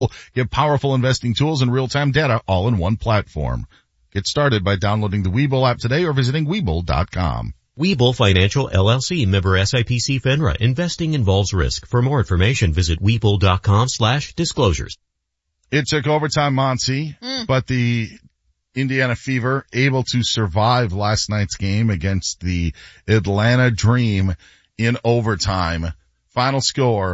Get powerful investing tools and real-time data all in one platform. Get started by downloading the Webull app today or visiting Webull.com. Webull Financial LLC, member SIPC FINRA. Investing involves risk. For more information, visit Webull.com/disclosures. It took overtime, Monty, but the Indiana Fever able to survive last night's game against the Atlanta Dream in overtime. Final score,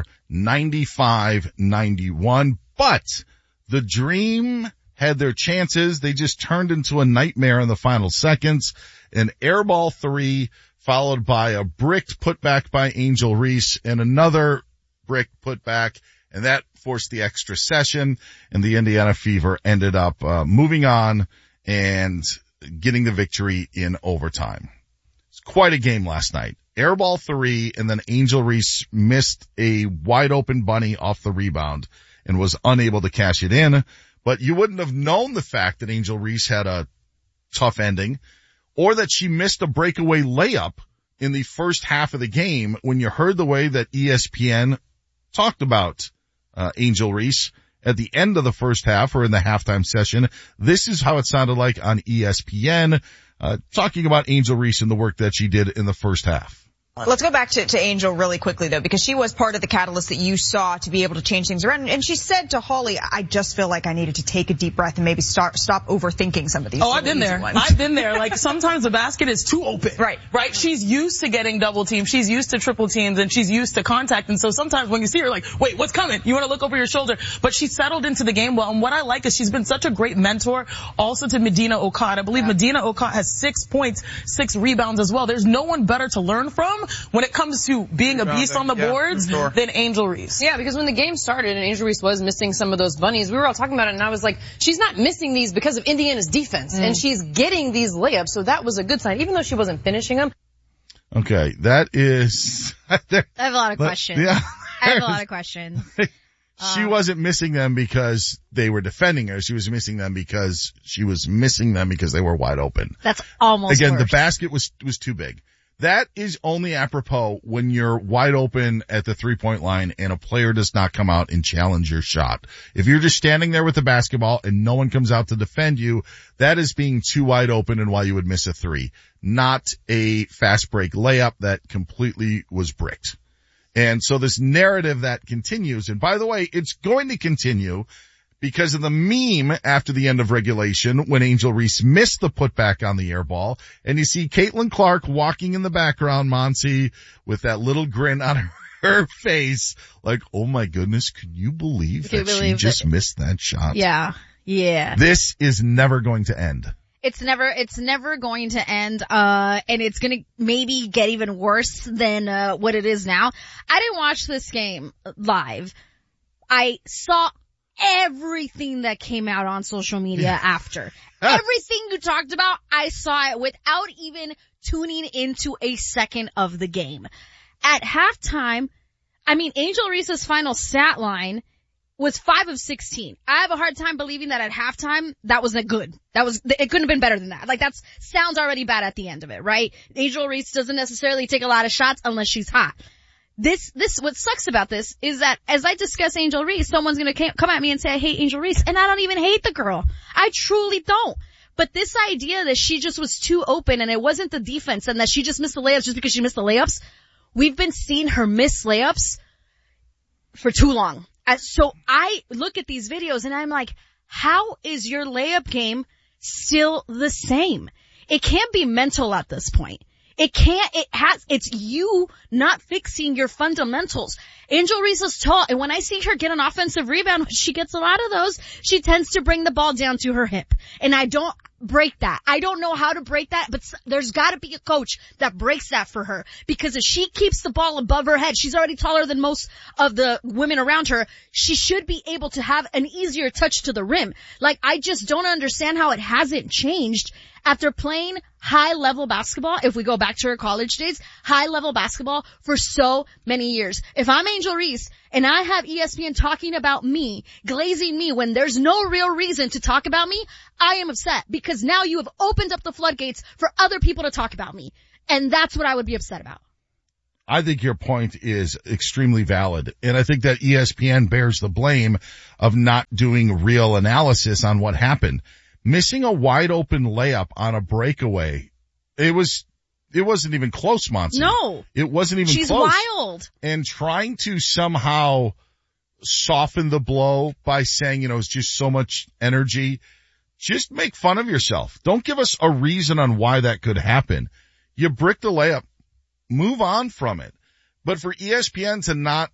95-91. But the Dream had their chances. They just turned into a nightmare in the final seconds. An airball three followed by a bricked putback by Angel Reese and another brick putback. And that forced the extra session, and the Indiana Fever ended up moving on and getting the victory in overtime. It's quite a game last night. Airball three, and then Angel Reese missed a wide open bunny off the rebound and was unable to cash it in. But you wouldn't have known the fact that Angel Reese had a tough ending, or that she missed a breakaway layup in the first half of the game when you heard the way that ESPN talked about Angel Reese at the end of the first half or in the halftime session. This is how it sounded like on ESPN, talking about Angel Reese and the work that she did in the first half. Let's go back to Angel really quickly, though, because she was part of the catalyst that you saw to be able to change things around. And she said to Holly, I just feel like I needed to take a deep breath and maybe stop overthinking some of these. Oh, I've been there. I've been there. Like, sometimes the basket is too open. Right. She's used to getting double teamed. She's used to triple teams, and she's used to contact. And so sometimes when you see her, like, wait, what's coming? You want to look over your shoulder. But she settled into the game well. And what I like is she's been such a great mentor also to Medina Okot. I believe Medina Okot has 6 points, 6 rebounds as well. There's no one better to learn from when it comes to being a beast on the boards than Angel Reese. Yeah, because when the game started and Angel Reese was missing some of those bunnies, we were all talking about it, and I was like, she's not missing these because of Indiana's defense, and she's getting these layups, so that was a good sign, even though she wasn't finishing them. Okay, that is... I have a lot of questions. Yeah. I have a lot of questions. She wasn't missing them because they were defending her. She was missing them because she was missing them because they were wide open. That's almost Again, worse. The basket was too big. That is only apropos when you're wide open at the 3-point line and a player does not come out and challenge your shot. If you're just standing there with the basketball and no one comes out to defend you, that is being too wide open and why you would miss a three, not a fast break layup that completely was bricked. And so this narrative that continues, and by the way, it's going to continue because of the meme after the end of regulation when Angel Reese missed the putback on the air ball. And you see Caitlin Clark walking in the background, Monty, with that little grin on her face. Like, oh my goodness, can you believe that she just missed that shot? Yeah. This is never going to end. It's never going to end, and it's gonna maybe get even worse than, what it is now. I didn't watch this game live. I saw everything that came out on social media after. Everything you talked about, I saw it without even tuning into a second of the game. At halftime, Angel Reese's final stat line was 5 of 16. I have a hard time believing that at halftime, that wasn't good. It couldn't have been better than that. Like, sounds already bad at the end of it, right? Angel Reese doesn't necessarily take a lot of shots unless she's hot. What sucks about this is that as I discuss Angel Reese, someone's gonna come at me and say I hate Angel Reese, and I don't even hate the girl. I truly don't. But this idea that she just was too open and it wasn't the defense and that she just missed the layups just because she missed the layups, we've been seeing her miss layups for too long. So I look at these videos and I'm like, how is your layup game still the same? It can't be mental at this point. It's you not fixing your fundamentals. Angel Reese is tall, and when I see her get an offensive rebound, when she gets a lot of those, she tends to bring the ball down to her hip. And I don't break that. I don't know how to break that, but there's gotta be a coach that breaks that for her. Because if she keeps the ball above her head, she's already taller than most of the women around her, she should be able to have an easier touch to the rim. Like, I just don't understand how it hasn't changed after playing high-level basketball, if we go back to her college days, high-level basketball for so many years. If I'm Angel Reese and I have ESPN talking about me, glazing me when there's no real reason to talk about me, I am upset because now you have opened up the floodgates for other people to talk about me. And that's what I would be upset about. I think your point is extremely valid. And I think that ESPN bears the blame of not doing real analysis on what happened. Missing a wide open layup on a breakaway, it wasn't even close, Monty. No. It wasn't even She's close. She's wild. And trying to somehow soften the blow by saying, it's just so much energy. Just make fun of yourself. Don't give us a reason on why that could happen. You brick the layup. Move on from it. But for ESPN to not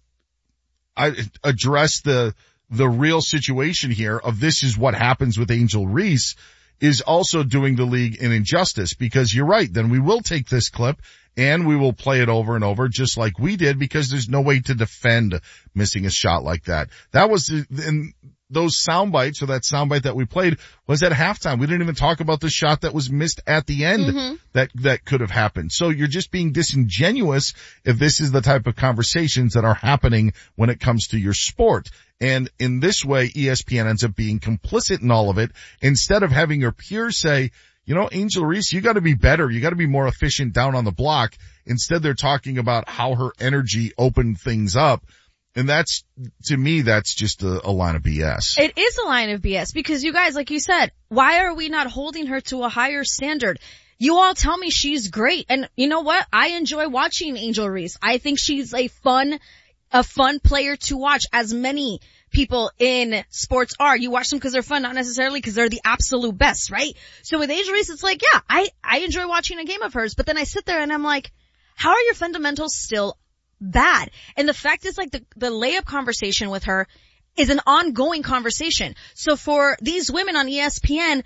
address the real situation here of this is what happens with Angel Reese is also doing the league an injustice, because you're right. Then we will take this clip and we will play it over and over just like we did, because there's no way to defend missing a shot like that. That was in those sound bites, or that sound bite that we played was at halftime. We didn't even talk about the shot that was missed at the end that could have happened. So you're just being disingenuous if this is the type of conversations that are happening when it comes to your sport. And in this way, ESPN ends up being complicit in all of it, instead of having your peers say, Angel Reese, you gotta be better. You gotta be more efficient down on the block. Instead, they're talking about how her energy opened things up. And to me, that's just a line of BS. It is a line of BS, because you guys, like you said, why are we not holding her to a higher standard? You all tell me she's great. And you know what? I enjoy watching Angel Reese. I think she's a fun player to watch, as many people in sports are. You watch them because they're fun, not necessarily because they're the absolute best, right? So with Angel Reese, it's like, yeah, I enjoy watching a game of hers, but then I sit there and I'm like, how are your fundamentals still bad? And the fact is, like, the layup conversation with her is an ongoing conversation. So for these women on ESPN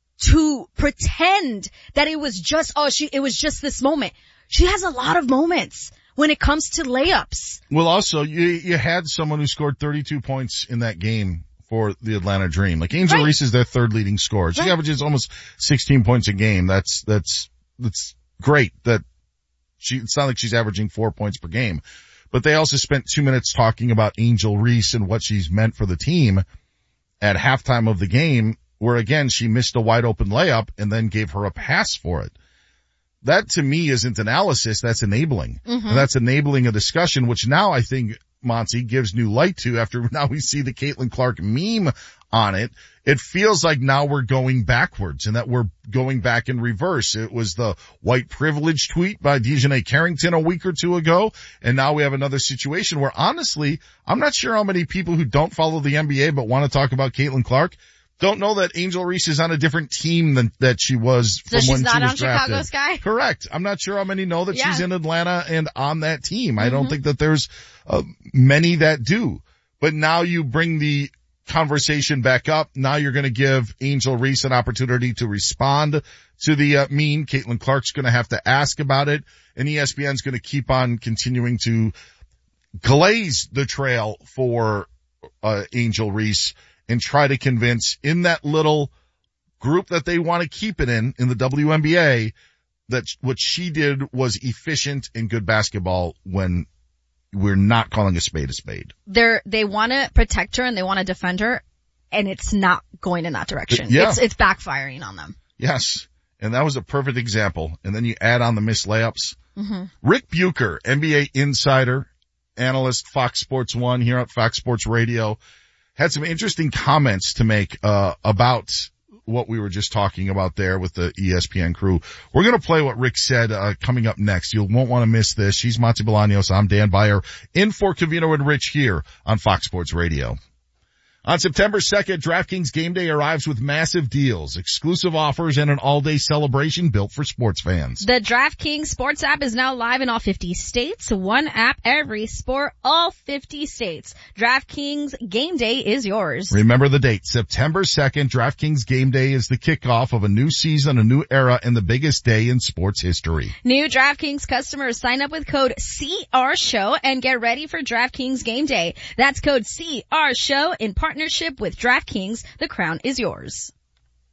to pretend that it was just, it was just this moment. She has a lot of moments when it comes to layups. Well, also, you had someone who scored 32 points in that game for the Atlanta Dream. Like, Angel Reese is their third leading scorer. She averages almost 16 points a game. That's great. It's not like she's averaging 4 points per game. But they also spent 2 minutes talking about Angel Reese and what she's meant for the team at halftime of the game, where again, she missed a wide open layup and then gave her a pass for it. That to me isn't analysis, that's enabling. And that's enabling a discussion, which now I think, Monty, gives new light to after now we see the Caitlin Clark meme on it. It feels like now we're going backwards and that we're going back in reverse. It was the white privilege tweet by Dejanay Carrington a week or two ago, and now we have another situation where, honestly, I'm not sure how many people who don't follow the NBA but want to talk about Caitlin Clark don't know that Angel Reese is on a different team than that she was from when she was drafted. So she's not on Chicago Sky? Correct. I'm not sure how many know that she's in Atlanta and on that team. I don't think that there's many that do. But now you bring the conversation back up. Now you're going to give Angel Reese an opportunity to respond to the meme. Caitlin Clark's going to have to ask about it, and ESPN's going to keep on continuing to glaze the trail for Angel Reese and try to convince in that little group that they want to keep it in the WNBA, that what she did was efficient and good basketball when we're not calling a spade a spade. They want to protect her and they want to defend her, and it's not going in that direction. It's backfiring on them. Yes. And that was a perfect example. And then you add on the missed layups. Rick Bucher, NBA insider, analyst, Fox Sports 1 here at Fox Sports Radio, had some interesting comments to make about what we were just talking about there with the ESPN crew. We're going to play what Rick said coming up next. You won't want to miss this. She's Monty Bolaños. I'm Dan Beyer in for Covino and Rich here on Fox Sports Radio. On September 2nd, DraftKings Game Day arrives with massive deals, exclusive offers, and an all-day celebration built for sports fans. The DraftKings Sports app is now live in all 50 states. One app, every sport, all 50 states. DraftKings Game Day is yours. Remember the date, September 2nd. DraftKings Game Day is the kickoff of a new season, a new era, and the biggest day in sports history. New DraftKings customers sign up with code CRSHOW and get ready for DraftKings Game Day. That's code CRSHOW in partnership with DraftKings. The crown is yours.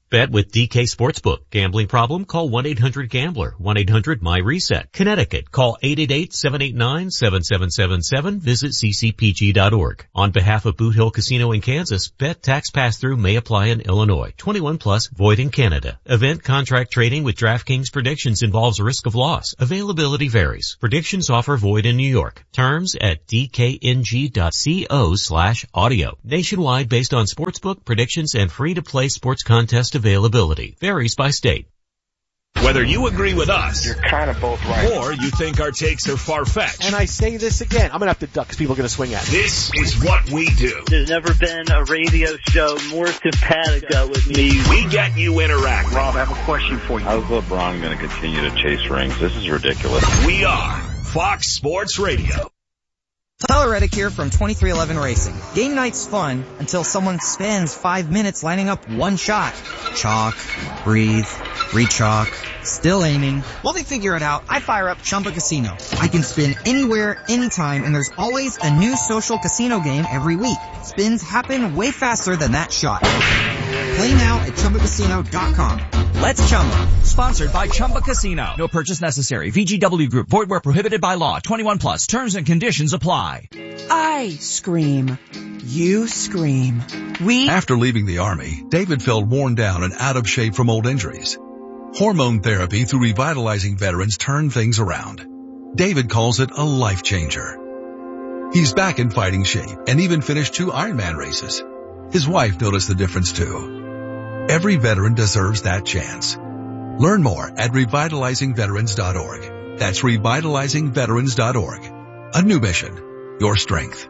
Bet with DK Sportsbook. Gambling problem? Call 1-800-GAMBLER. 1-800-MY-RESET. Connecticut. Call 888-789-7777. Visit ccpg.org. On behalf of Boot Hill Casino in Kansas, bet tax pass-through may apply in Illinois. 21 plus, void in Canada. Event contract trading with DraftKings predictions involves risk of loss. Availability varies. Predictions offer void in New York. Terms at dkng.co/audio. Nationwide based on sportsbook predictions and free-to-play sports contest availability. Varies by state. Whether you agree with us, you're kind of both right, or you think our takes are far-fetched. And I say this again, I'm going to have to duck because people are going to swing at me. This is what we do. There's never been a radio show more simpatico with me. We get you interacting. Rob, I have a question for you. How's LeBron going to continue to chase rings? This is ridiculous. We are Fox Sports Radio. Tyler Reddick here from 2311 Racing. Game night's fun until someone spends 5 minutes lining up one shot. Chalk, breathe, re-chalk, still aiming. While they figure it out, I fire up Chumba Casino. I can spin anywhere, anytime, and there's always a new social casino game every week. Spins happen way faster than that shot. Play now at ChumbaCasino.com. Let's Chumba. Sponsored by Chumba Casino. No purchase necessary. VGW Group. Void where prohibited by law. 21 plus. Terms and conditions apply. I scream. You scream. We... After leaving the Army, David felt worn down and out of shape from old injuries. Hormone therapy through Revitalizing Veterans turned things around. David calls it a life changer. He's back in fighting shape and even finished 2 Ironman races. His wife noticed the difference too. Every veteran deserves that chance. Learn more at revitalizingveterans.org. That's revitalizingveterans.org. A new mission. Your strength.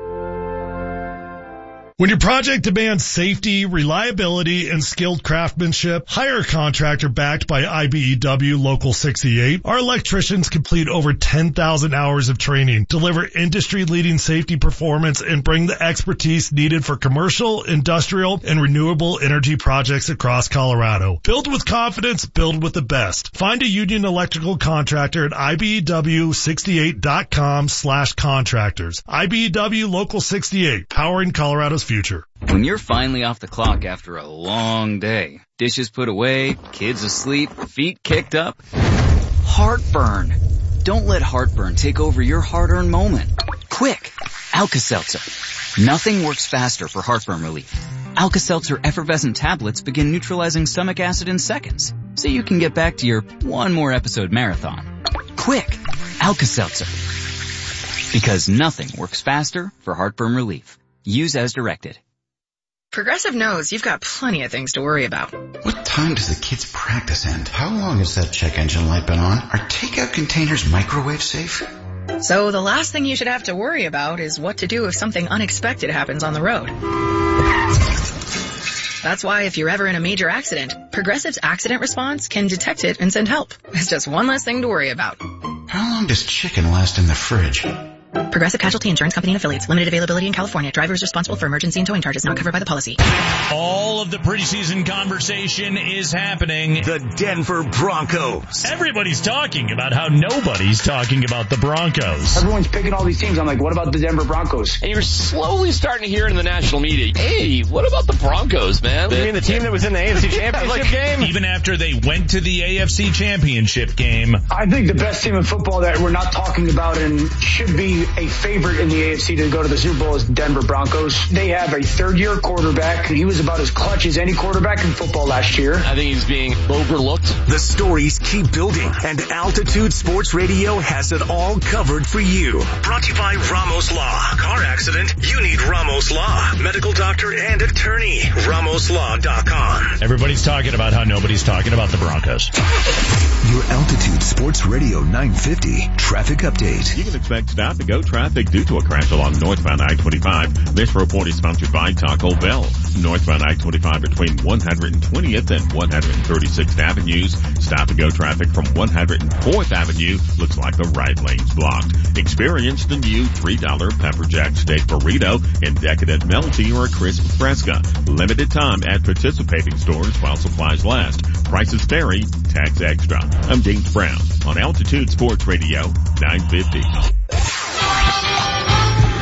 When your project demands safety, reliability, and skilled craftsmanship, hire a contractor backed by IBEW Local 68. Our electricians complete over 10,000 hours of training, deliver industry-leading safety performance, and bring the expertise needed for commercial, industrial, and renewable energy projects across Colorado. Build with confidence, build with the best. Find a union electrical contractor at IBEW68.com/contractors. IBEW Local 68, powering Colorado's future. When you're finally off the clock after a long day, dishes put away, kids asleep, feet kicked up, heartburn. Don't let heartburn take over your hard-earned moment. Quick, Alka-Seltzer. Nothing works faster for heartburn relief. Alka-Seltzer effervescent tablets begin neutralizing stomach acid in seconds, so you can get back to your one more episode marathon. Quick, Alka-Seltzer. Because nothing works faster for heartburn relief. Use as directed. Progressive knows you've got plenty of things to worry about. What time does the kids' practice end? How long has that check engine light been on? Are takeout containers microwave safe? So the last thing you should have to worry about is what to do if something unexpected happens on the road. That's why if you're ever in a major accident, Progressive's accident response can detect it and send help. It's just one less thing to worry about. How long does chicken last in the fridge? Progressive Casualty Insurance Company and Affiliates. Limited availability in California. Driver is responsible for emergency and towing charges not covered by the policy. All of the preseason conversation is happening. The Denver Broncos. Everybody's talking about how nobody's talking about the Broncos. Everyone's picking all these teams. I'm like, what about the Denver Broncos? And you're slowly starting to hear it in the national media. Hey, what about the Broncos, man? You mean the team that was in the AFC Championship game? Even after they went to the AFC Championship game. I think the best team in football that we're not talking about and should be a favorite in the AFC to go to the Super Bowl is Denver Broncos. They have a third-year quarterback. He was about as clutch as any quarterback in football last year. I think he's being overlooked. The stories keep building, and Altitude Sports Radio has it all covered for you. Brought to you by Ramos Law. Car accident? You need Ramos Law. Medical doctor and attorney. RamosLaw.com. Everybody's talking about how nobody's talking about the Broncos. Your Altitude Sports Radio 950 traffic update. You can expect stop-and-go traffic due to a crash along northbound I-25. This report is sponsored by Taco Bell. Northbound I-25 between 120th and 136th Avenues. Stop-and-go traffic from 104th Avenue looks like the right lane's blocked. Experience the new $3 Pepper Jack Steak Burrito in decadent melty or crisp fresca. Limited time at participating stores while supplies last. Prices vary. Tax extra. I'm James Brown on Altitude Sports Radio 950.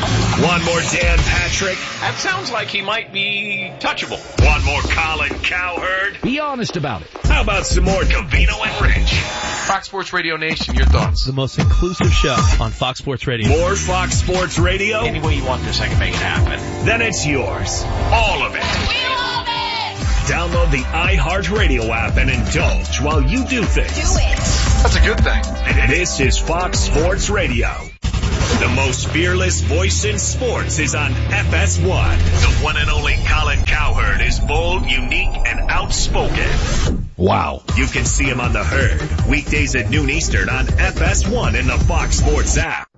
Want more Dan Patrick? That sounds like he might be touchable. Want more Colin Cowherd? Be honest about it. How about some more Covino and Rich? Fox Sports Radio Nation, your thoughts? The most inclusive show on Fox Sports Radio. More Fox Sports Radio? Any way you want this, I can make it happen. Then it's yours. All of it. We love it! Download the iHeartRadio app and indulge while you do things. Do it. That's a good thing. This is Fox Sports Radio. The most fearless voice in sports is on FS1. The one and only Colin Cowherd is bold, unique, and outspoken. Wow. You can see him on The Herd, weekdays at noon Eastern on FS1 in the Fox Sports app.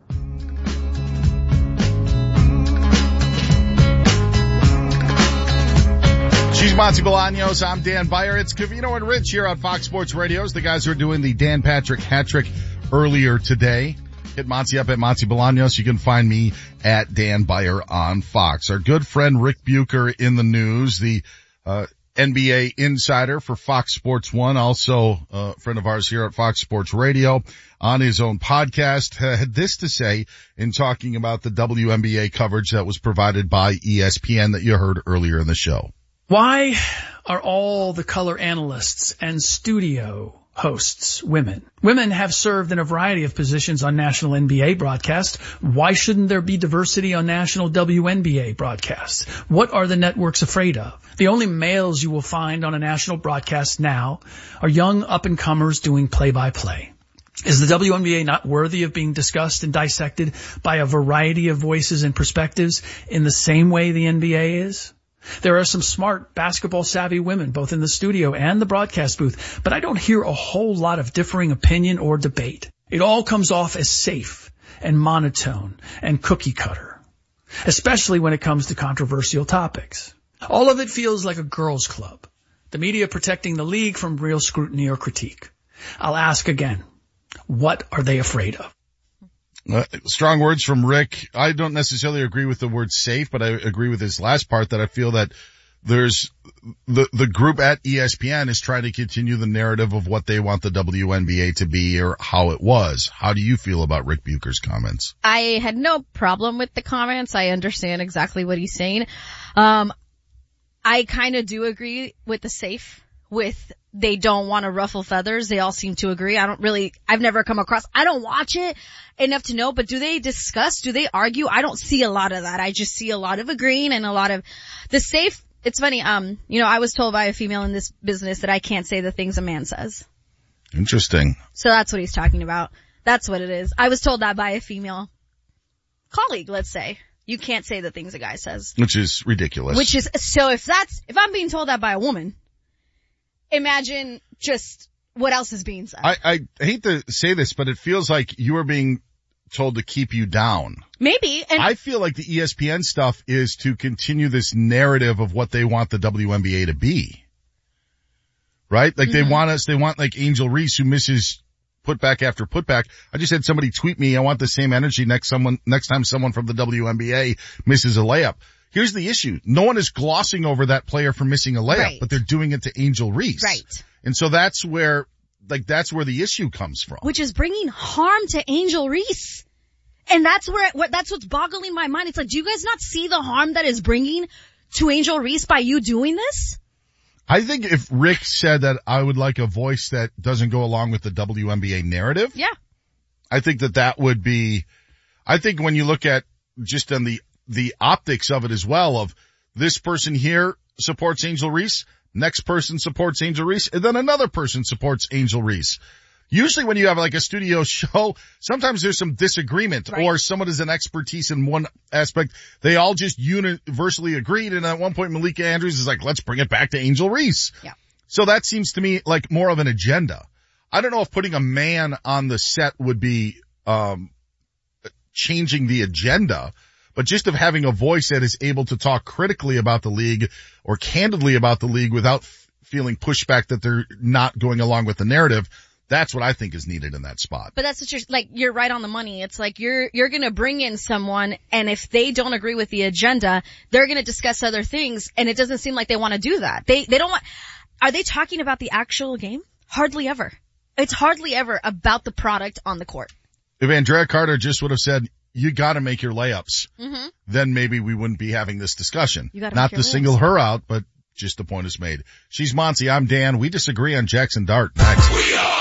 She's Monty Bolaños. I'm Dan Beyer. It's Covino and Rich here on Fox Sports Radios. The guys who are doing the Dan Patrick hat trick earlier today. Hit Monty up at Monty Bolaños. You can find me at Dan Beyer on Fox. Our good friend Rick Bucher in the news, the NBA insider for Fox Sports 1, also a friend of ours here at Fox Sports Radio, on his own podcast, had this to say in talking about the WNBA coverage that was provided by ESPN that you heard earlier in the show. Why are all the color analysts and studio hosts women? Women have served in a variety of positions on national NBA broadcast. Why shouldn't there be diversity on national WNBA broadcast? What are the networks afraid of? The only males you will find on a national broadcast now are young up-and-comers doing play-by-play. Is the WNBA not worthy of being discussed and dissected by a variety of voices and perspectives in the same way the NBA is? There are some smart basketball-savvy women, both in the studio and the broadcast booth, but I don't hear a whole lot of differing opinion or debate. It all comes off as safe and monotone and cookie-cutter, especially when it comes to controversial topics. All of it feels like a girls' club, the media protecting the league from real scrutiny or critique. I'll ask again, what are they afraid of? Strong words from Rick. I don't necessarily agree with the word safe, but I agree with his last part that I feel that there's the group at ESPN is trying to continue the narrative of what they want the WNBA to be or how it was. How do you feel about Rick Bucher's comments? I had no problem with the comments. I understand exactly what he's saying. I kind of do agree with the safe, with they don't want to ruffle feathers. They all seem to agree. I've never come across, I don't watch it enough to know, but do they discuss? Do they argue? I don't see a lot of that. I just see a lot of agreeing and a lot of the safe. It's funny. I was told by a female in this business that I can't say the things a man says. Interesting. So that's what he's talking about. That's what it is. I was told that by a female colleague, let's say. You can't say the things a guy says. Which is ridiculous. So if I'm being told that by a woman, imagine just what else is being said. I hate to say this, but it feels like you are being told to keep you down. Maybe. And I feel like the ESPN stuff is to continue this narrative of what they want the WNBA to be. Right? Like they want like Angel Reese who misses putback after putback. I just had somebody tweet me, I want the same energy next time someone from the WNBA misses a layup. Here's the issue. No one is glossing over that player for missing a layup, right, but they're doing it to Angel Reese. Right. And so that's where the issue comes from. Which is bringing harm to Angel Reese. And that's what's boggling my mind. It's like, do you guys not see the harm that is bringing to Angel Reese by you doing this? I think if Rick said that I would like a voice that doesn't go along with the WNBA narrative. Yeah. I think that would be, I think when you look at just on the optics of it as well, of this person here supports Angel Reese, next person supports Angel Reese, and then another person supports Angel Reese. Usually when you have like a studio show, sometimes there's some disagreement, right, or someone has an expertise in one aspect. They all just universally agreed, and at one point Malika Andrews is like, let's bring it back to Angel Reese. Yeah. So that seems to me like more of an agenda. I don't know if putting a man on the set would be changing the agenda, but just of having a voice that is able to talk critically about the league or candidly about the league without feeling pushback that they're not going along with the narrative. That's what I think is needed in that spot. But that's what you're right on the money. It's like you're gonna bring in someone, and if they don't agree with the agenda, they're gonna discuss other things, and it doesn't seem like they want to do that. They don't want, are they talking about the actual game? Hardly ever. It's hardly ever about the product on the court. If Andrea Carter just would have said, you gotta make your layups. Mm-hmm. Then maybe we wouldn't be having this discussion. You gotta Not make your to single layups. her out, but just the point is made. She's Monty, I'm Dan. We disagree on Jackson Dart. Next.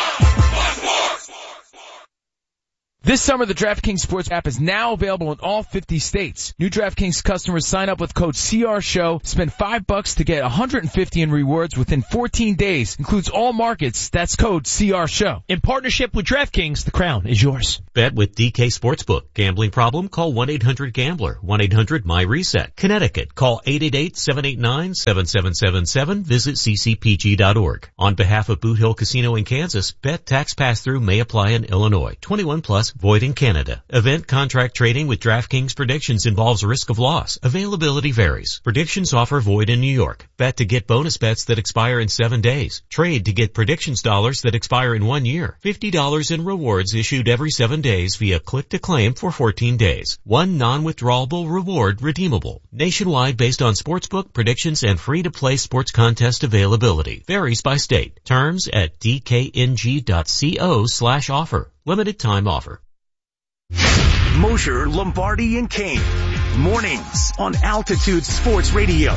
This summer, the DraftKings Sports app is now available in all 50 states. New DraftKings customers sign up with code CRSHOW, spend $5 to get $150 in rewards within 14 days. Includes all markets. That's code CRSHOW. In partnership with DraftKings, the crown is yours. Bet with DK Sportsbook. Gambling problem? Call 1-800-GAMBLER. 1-800-MY-RESET. Connecticut. Call 888-789-7777. Visit ccpg.org. On behalf of Boot Hill Casino in Kansas, bet tax pass-through may apply in Illinois. 21 plus. Void in Canada. Event contract trading with DraftKings predictions involves risk of loss. Availability varies. Predictions offer void in New York. Bet to get bonus bets that expire in 7 days. Trade to get predictions dollars that expire in 1 year. $50 in rewards issued every 7 days via click to claim for 14 days. One non-withdrawable reward redeemable. Nationwide based on sportsbook predictions and free-to-play sports contest availability. Varies by state. Terms at dkng.co/offer. Limited time offer. Mosher, Lombardi, and Kane. Mornings on Altitude Sports Radio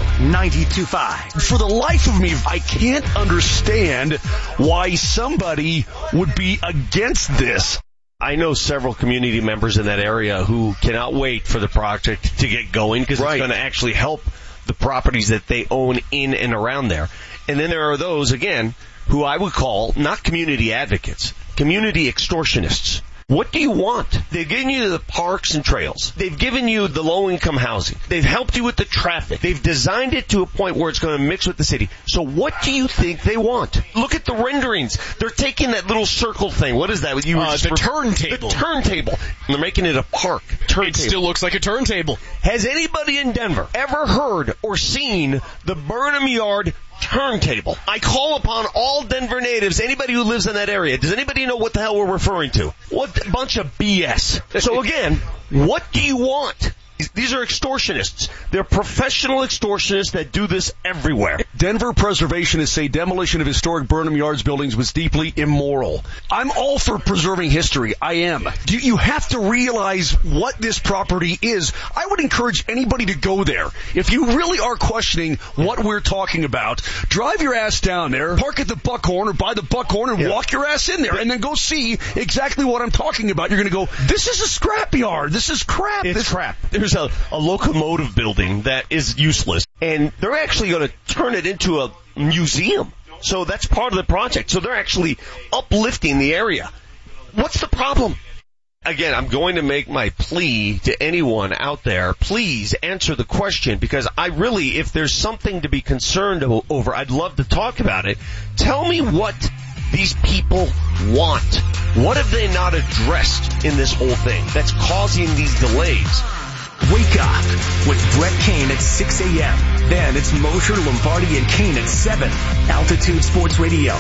92.5. For the life of me, I can't understand why somebody would be against this. I know several community members in that area who cannot wait for the project to get going because it's going to actually help the properties that they own in and around there. And then there are those, again, who I would call not community advocates, community extortionists. What do you want? They've given you the parks and trails. They've given you the low-income housing. They've helped you with the traffic. They've designed it to a point where it's going to mix with the city. So what do you think they want? Look at the renderings. They're taking that little circle thing. What is that? The turntable. The turntable. And they're making it a park. Turntable. It still looks like a turntable. Has anybody in Denver ever heard or seen the Burnham Yard turntable? I call upon all Denver natives, anybody who lives in that area. Does anybody know what the hell we're referring to? What a bunch of BS. So again, what do you want? These are extortionists. They're professional extortionists that do this everywhere. Denver preservationists say demolition of historic Burnham Yards buildings was deeply immoral. I'm all for preserving history. I am. You have to realize what this property is. I would encourage anybody to go there. If you really are questioning what we're talking about, drive your ass down there, park at the Buckhorn or by the Buckhorn and walk your ass in there and then go see exactly what I'm talking about. You're going to go, this is a scrapyard. This is crap. It's crap. There's a locomotive building that is useless, and they're actually going to turn it into a museum. So that's part of the project. So they're actually uplifting the area. What's the problem? Again, I'm going to make my plea to anyone out there. Please answer the question, because I really, if there's something to be concerned over, I'd love to talk about it. Tell me what these people want. What have they not addressed in this whole thing that's causing these delays? Wake up with Brett Kane at 6 a.m. Then it's Mosher, Lombardi, and Kane at 7. Altitude Sports Radio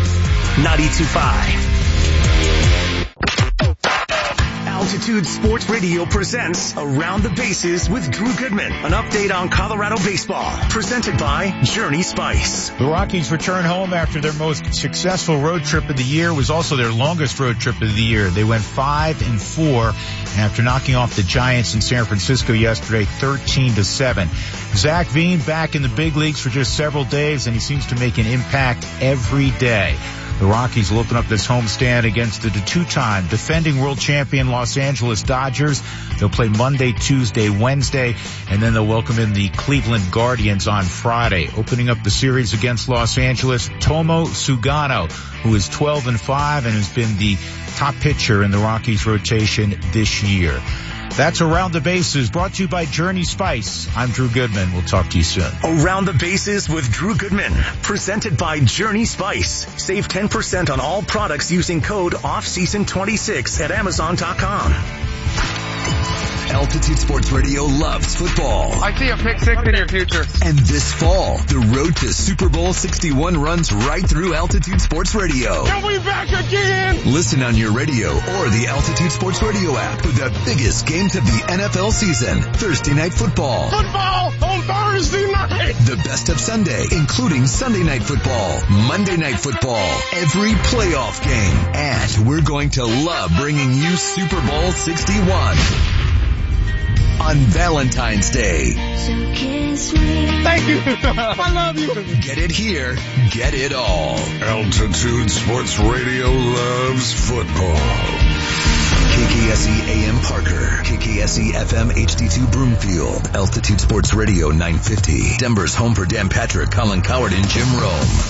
92.5. Altitude Sports Radio presents Around the Bases with Drew Goodman. An update on Colorado baseball. Presented by Journey Spice. The Rockies return home after their most successful road trip of the year. It was also their longest road trip of the year. They went 5-4 after knocking off the Giants in San Francisco yesterday, 13-7. Zach Veen back in the big leagues for just several days, and he seems to make an impact every day. The Rockies will open up this homestand against the two-time defending world champion Los Angeles Dodgers. They'll play Monday, Tuesday, Wednesday, and then they'll welcome in the Cleveland Guardians on Friday. Opening up the series against Los Angeles, Tomo Sugano, who is 12-5 and has been the top pitcher in the Rockies rotation this year. That's Around the Bases, brought to you by Journey Spice. I'm Drew Goodman. We'll talk to you soon. Around the Bases with Drew Goodman, presented by Journey Spice. Save 10% on all products using code OFFSEASON26 at Amazon.com. Altitude Sports Radio loves football. I see a pick six in your future. And this fall, the road to Super Bowl 61 runs right through Altitude Sports Radio. Are we back again? Listen on your radio or the Altitude Sports Radio app for the biggest games of the NFL season. Thursday Night Football. Football on Thursday night. The best of Sunday, including Sunday Night Football, Monday Night Football, every playoff game. And we're going to love bringing you Super Bowl 61 on Valentine's Day. Thank you. I love you. Get it here. Get it all. Altitude Sports Radio loves football. KKSE AM Parker, KKSE FM HD2 Broomfield, Altitude Sports Radio 950, Denver's home for Dan Patrick, Colin Coward, and Jim Rome.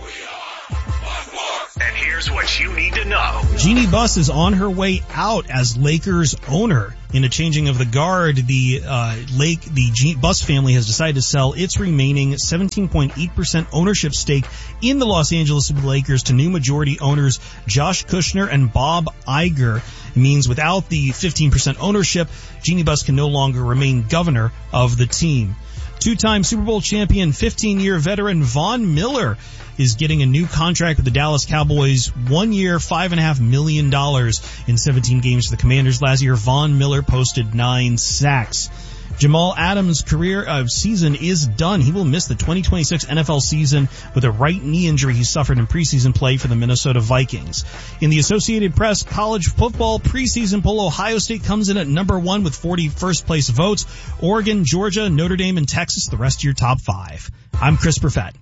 And here's what you need to know. Jeannie Buss is on her way out as Lakers owner. In a changing of the guard, the Buss family has decided to sell its remaining 17.8% ownership stake in the Los Angeles Lakers to new majority owners Josh Kushner and Bob Iger. It means without the 15% ownership, Jeannie Buss can no longer remain governor of the team. Two-time Super Bowl champion, 15-year veteran Von Miller is getting a new contract with the Dallas Cowboys. 1 year, $5.5 million in 17 games for the Commanders last year. Von Miller posted 9 sacks. Jamal Adams' career season is done. He will miss the 2026 NFL season with a right knee injury he suffered in preseason play for the Minnesota Vikings. In the Associated Press college football preseason poll, Ohio State comes in at number 1 with 40 first place votes. Oregon, Georgia, Notre Dame, and Texas, the rest of your top 5. I'm Chris Perfett.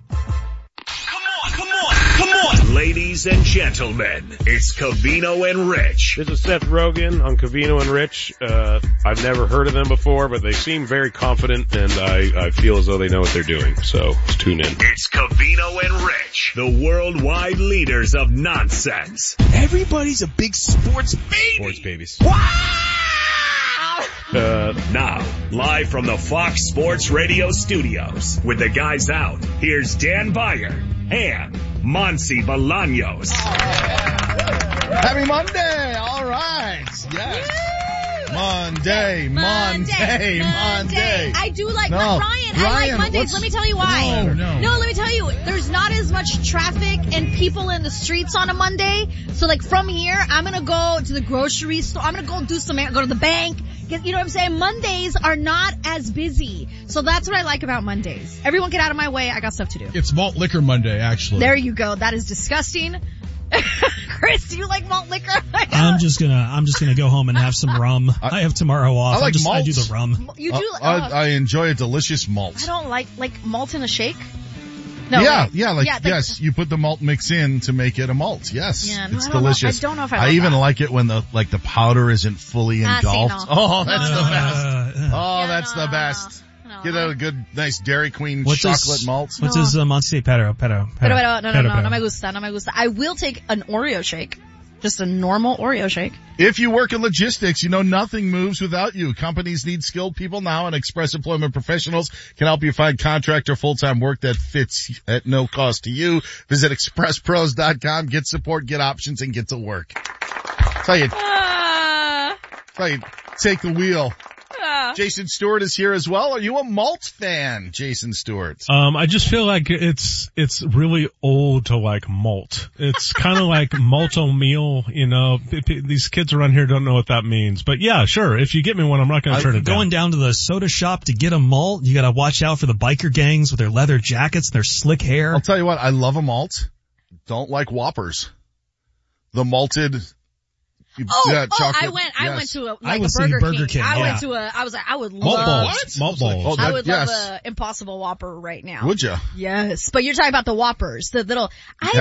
Come on, ladies and gentlemen, it's Covino and Rich. This is Seth Rogen on Covino and Rich. I've never heard of them before, but they seem very confident, and I feel as though they know what they're doing. So let's tune in. It's Covino and Rich, the worldwide leaders of nonsense. Everybody's a big sports baby. Sports babies. Wow! Now, live from the Fox Sports Radio studios, with the guys out, here's Dan Beyer and Monsi Bolaños. Happy Monday! All right. Yes. Monday. I do like Ryan. I like Mondays. Let me tell you why. No, let me tell you. There's not as much traffic and people in the streets on a Monday. So like from here, I'm gonna go to the grocery store. I'm gonna go go to the bank. You know what I'm saying? Mondays are not as busy. So that's what I like about Mondays. Everyone get out of my way. I got stuff to do. It's Malt Liquor Monday, actually. There you go. That is disgusting. Chris, do you like malt liquor? I'm just gonna go home and have some rum. I have tomorrow off. I like malt. I do the rum. You do? I enjoy a delicious malt. I don't like malt in a shake. No, yes, you put the malt mix in to make it a malt. Yes, it's delicious. I don't know if I even like it when the powder isn't fully engulfed. Oh, that's the best. Oh, that's the best. Get a good, nice Dairy Queen chocolate malt. What's his Monsi? Pero. No me gusta. I will take an Oreo shake. Just a normal Oreo shake. If you work in logistics, you know nothing moves without you. Companies need skilled people now, and Express Employment Professionals can help you find contract or full-time work that fits at no cost to you. Visit expresspros.com, get support, get options, and get to work. Tell you, take the wheel. Jason Stewart is here as well. Are you a malt fan, Jason Stewart? I just feel like it's really old to like malt. It's kind of like malto meal, you know. These kids around here don't know what that means. But yeah, sure. If you get me one, I'm not going to turn it down. Going down to the soda shop to get a malt, you got to watch out for the biker gangs with their leather jackets and their slick hair. I'll tell you what, I love a malt. Don't like Whoppers. The malted... I went to a Burger King. I would love Malt balls. I would love a Impossible Whopper right now. Would you? Yes. But you're talking about the Whoppers, the little,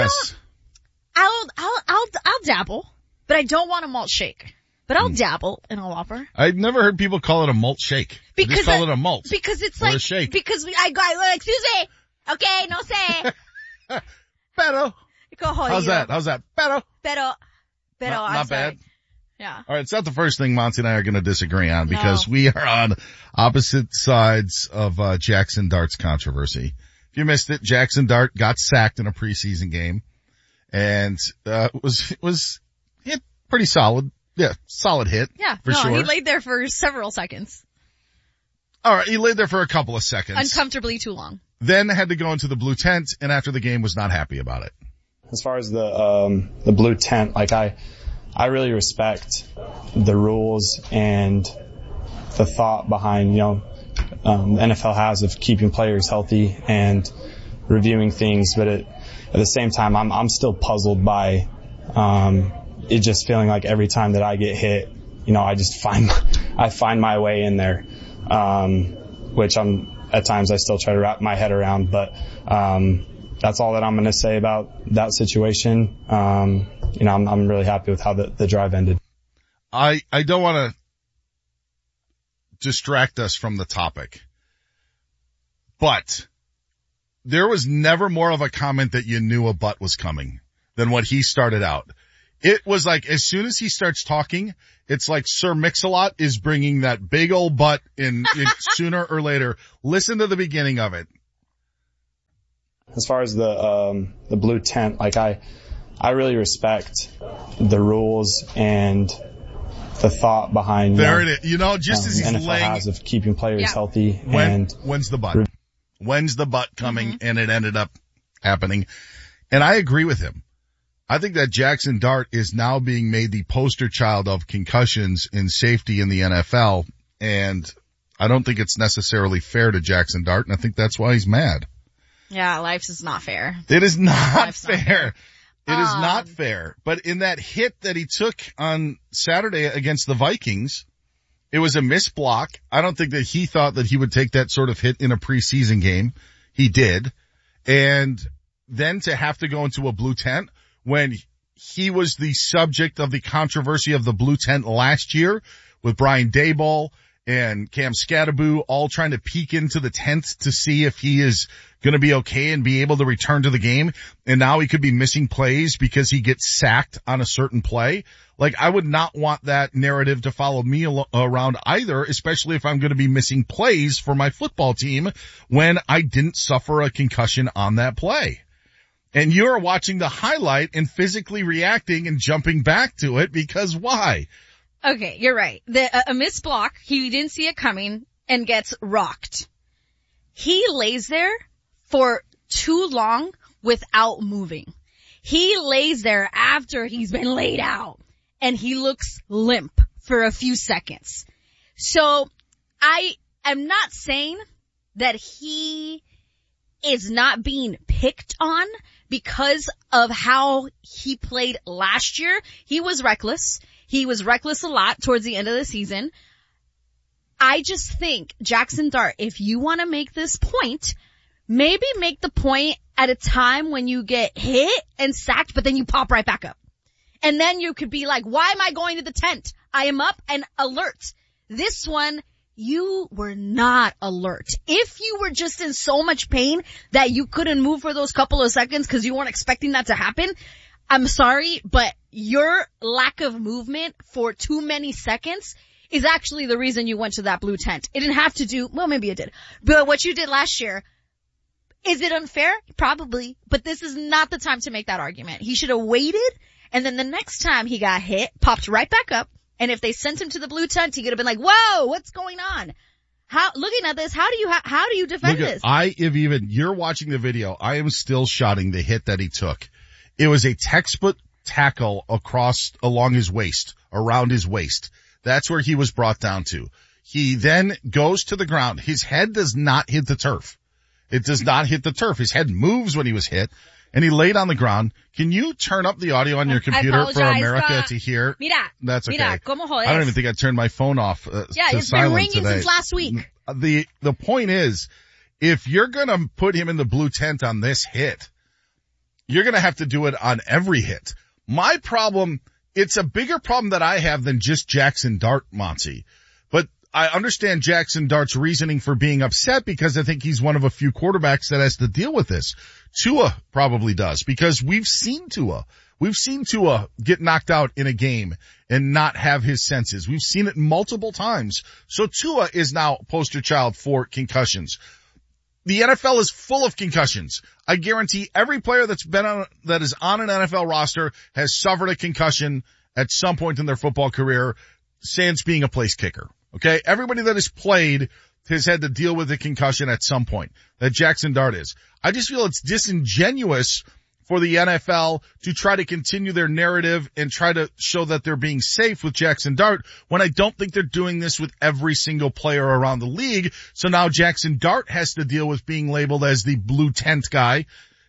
I'll dabble, but I don't want a malt shake. But I'll dabble in a Whopper. I've never heard people call it a malt shake. They just call it a malt. Because it's like a shake. Because I go, excuse me. Okay, no sé. Pero. How's that? Pero. Not bad. Yeah. All right. It's not the first thing Monty and I are going to disagree on because we are on opposite sides of Jackson Dart's controversy. If you missed it, Jackson Dart got sacked in a preseason game and was pretty solid. Yeah, solid hit. Yeah, for sure. He laid there for several seconds. All right, he laid there for a couple of seconds. Uncomfortably too long. Then had to go into the blue tent, and after the game was not happy about it. As far as the blue tent, like I really respect the rules and the thought behind, the NFL has of keeping players healthy and reviewing things, but at the same time, I'm still puzzled by, it just feeling like every time that I get hit, I just find my way in there, which at times I still try to wrap my head around, but, that's all that I'm going to say about that situation. I'm really happy with how the drive ended. I don't want to distract us from the topic, but there was never more of a comment that you knew a butt was coming than what he started out. It was like as soon as he starts talking, it's like Sir Mix-a-Lot is bringing that big old butt in sooner or later. Listen to the beginning of it. As far as the blue tent, like I really respect the rules and the thought behind there it is. Just as he's NFL laying has of keeping players healthy. When's the butt? When's the butt coming? And it ended up happening. And I agree with him. I think that Jackson Dart is now being made the poster child of concussions and safety in the NFL. And I don't think it's necessarily fair to Jackson Dart. And I think that's why he's mad. Yeah, life is not fair. It is not fair. It is not fair. But in that hit that he took on Saturday against the Vikings, it was a missed block. I don't think that he thought that he would take that sort of hit in a preseason game. He did. And then to have to go into a blue tent when he was the subject of the controversy of the blue tent last year with Brian Daboll and Cam Scatteraboo all trying to peek into the tent to see if he is going to be okay and be able to return to the game. And now he could be missing plays because he gets sacked on a certain play. Like, I would not want that narrative to follow me around either, especially if I'm going to be missing plays for my football team when I didn't suffer a concussion on that play. And you're watching the highlight and physically reacting and jumping back to it because why? Okay, you're right. A missed block, he didn't see it coming and gets rocked. He lays there for too long without moving. He lays there after he's been laid out and he looks limp for a few seconds. So I am not saying that he is not being picked on because of how he played last year. He was reckless. He was reckless a lot towards the end of the season. I just think, Jackson Dart, if you want to make this point, maybe make the point at a time when you get hit and sacked, but then you pop right back up. And then you could be like, why am I going to the tent? I am up and alert. This one, you were not alert. If you were just in so much pain that you couldn't move for those couple of seconds because you weren't expecting that to happen, I'm sorry, but your lack of movement for too many seconds is actually the reason you went to that blue tent. It didn't have to do, well, maybe it did, but what you did last year, is it unfair? Probably, but this is not the time to make that argument. He should have waited, and then the next time he got hit, popped right back up, and if they sent him to the blue tent, he could have been like, whoa, what's going on? Looking at this, how do you defend this? You're watching the video, I am still shouting the hit that he took. It was a textbook tackle along his waist, around his waist. That's where he was brought down to. He then goes to the ground. His head does not hit the turf. It does not hit the turf. His head moves when he was hit, and he laid on the ground. Can you turn up the audio on your computer for America to hear? That's okay. I don't even think I turned my phone off to it's silent been ringing today. since last week. The point is, if you're going to put him in the blue tent on this hit, you're going to have to do it on every hit. My problem, it's a bigger problem that I have than just Jackson Dart, Monty. But I understand Jackson Dart's reasoning for being upset because I think he's one of a few quarterbacks that has to deal with this. Tua probably does because we've seen Tua. We've seen Tua get knocked out in a game and not have his senses. We've seen it multiple times. So Tua is now poster child for concussions. The NFL is full of concussions. I guarantee every player that is on an NFL roster has suffered a concussion at some point in their football career, sans being a place kicker. Okay? Everybody that has played has had to deal with a concussion at some point. That Jackson Dart is. I just feel it's disingenuous for the NFL to try to continue their narrative and try to show that they're being safe with Jackson Dart when I don't think they're doing this with every single player around the league. So now Jackson Dart has to deal with being labeled as the blue tent guy,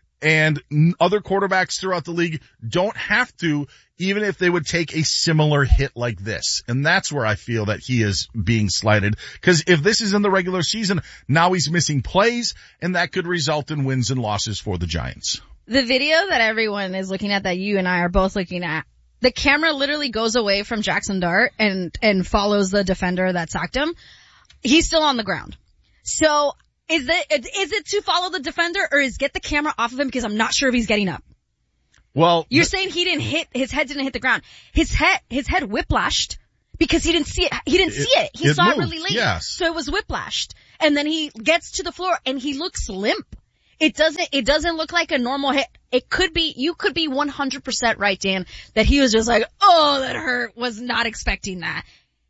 and other quarterbacks throughout the league don't have to, even if they would take a similar hit like this. And that's where I feel that he is being slighted. Because if this is in the regular season, now he's missing plays, and that could result in wins and losses for the Giants. The video that everyone is looking at, that you and I are both looking at, the camera literally goes away from Jackson Dart and follows the defender that sacked him. He's still on the ground. So is it to follow the defender, or is get the camera off of him, because I'm not sure if he's getting up? Well, you're saying his head didn't hit the ground. His head whiplashed because he didn't see it. He didn't see it. He saw it really late. Yes. So it was whiplashed. And then he gets to the floor and he looks limp. It doesn't look like a normal hit. You could be 100% right, Dan, that he was just like, oh, that hurt, was not expecting that.